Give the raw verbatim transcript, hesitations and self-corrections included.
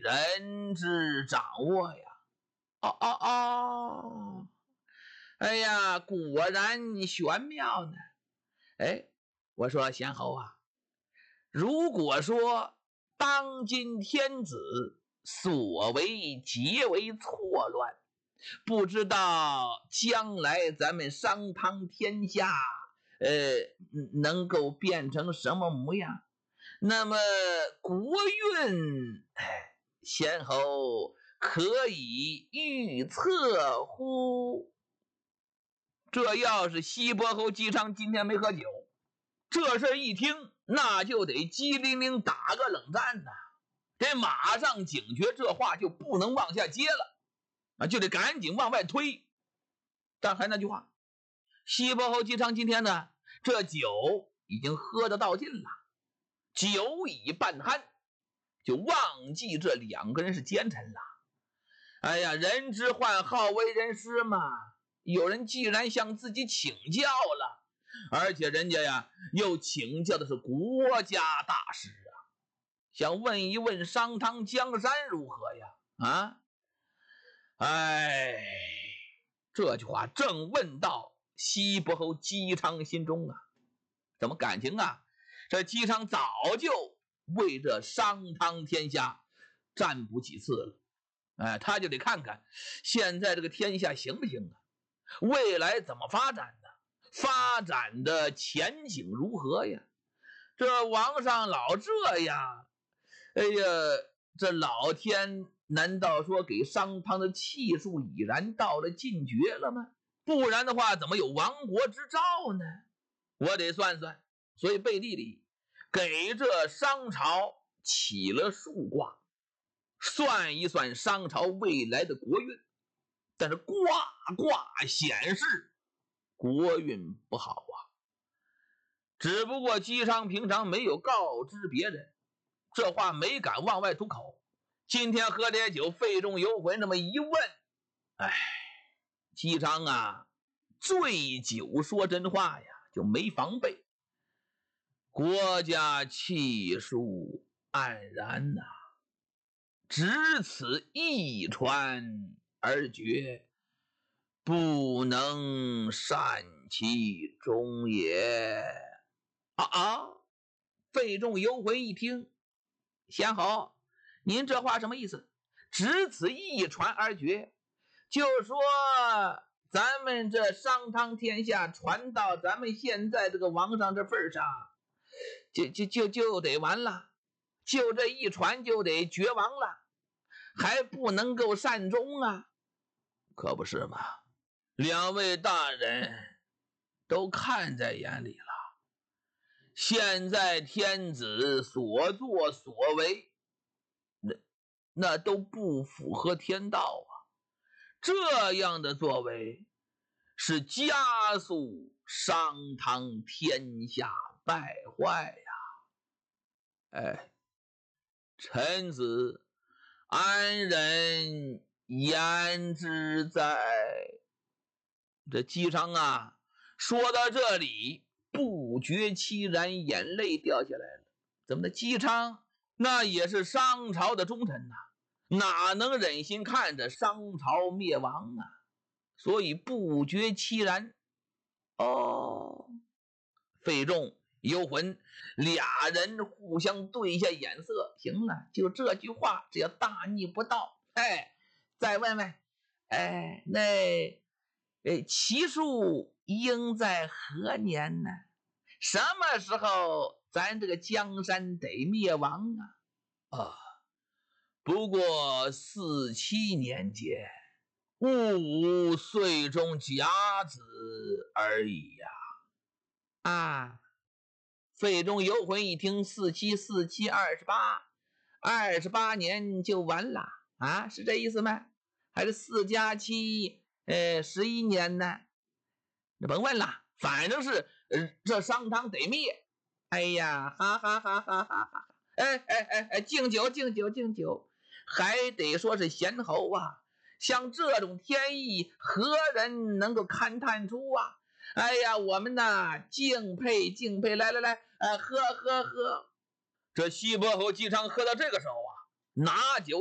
人之掌握呀。哦哦哦，哎呀，果然玄妙呢。哎，我说贤侯啊，如果说当今天子所为极为错乱，不知道将来咱们商汤天下，呃，能够变成什么模样？那么国运，哎，贤侯可以预测乎？这要是西伯侯姬昌今天没喝酒，这事一听，那就得机灵灵打个冷战呐，得马上警觉，这话就不能往下接了啊，就得赶紧往外推。但还那句话，西伯侯姬昌今天呢，这酒已经喝得到尽了，酒已半酣，就忘记这两个人是奸臣了。哎呀，人之患好为人师嘛，有人既然向自己请教了，而且人家呀又请教的是国家大事啊，想问一问商汤江山如何呀？啊，哎，这句话正问到西伯侯姬昌心中啊，怎么感情啊？这姬昌早就为这商汤天下占卜几次了，哎，他就得看看现在这个天下行不行啊？未来怎么发展呢？发展的前景如何呀？这王上老这样，哎呀，这老天难道说给商汤的气数已然到了尽绝了吗？不然的话，怎么有亡国之兆呢？我得算算，所以背地里给这商朝起了数卦，算一算商朝未来的国运。但是卦卦显示国运不好啊，只不过姬昌平常没有告知别人，这话没敢往外吐口。今天喝点酒，肺中游魂，这么一问，哎，姬昌啊，醉酒说真话呀，就没防备，国家气数黯然呐、啊，只此一传而绝，不能善其中也。啊啊！肺中游魂一听，贤侯，您这话什么意思？只此一传而绝，就说咱们这商汤天下传到咱们现在这个王上这份上，就就就就得完了，就这一传就得绝亡了，还不能够善终啊？可不是嘛？两位大人都看在眼里了，现在天子所作所为，那那都不符合天道啊！这样的作为是加速商汤天下败坏呀！哎，臣子安忍言之在？这姬昌啊，说到这里不觉凄然，眼泪掉下来了。怎么的？姬昌那也是商朝的忠臣呐、啊，哪能忍心看着商朝灭亡啊？所以不觉凄然。哦，费仲、游魂俩人互相对一下眼色，行了，就这句话，只要大逆不道，哎，再问问，哎，那。哎，其数应在何年呢？什么时候咱这个江山得灭亡啊？啊，不过四七年间，戊午岁中甲子而已呀！啊，肺中游魂一听，四七四七二十八，二十八年就完了啊？是这意思吗？还是四加七，呃，十一年呢？你甭问了，反正是呃，这商汤得灭。哎呀，哈哈哈哈哈哈！哎哎哎哎，敬酒敬酒敬酒，还得说是贤侯啊！像这种天意，何人能够勘探出啊？哎呀，我们呐敬佩敬佩！来来来，呃，喝喝喝！这西伯侯姬昌喝到这个时候啊，拿酒。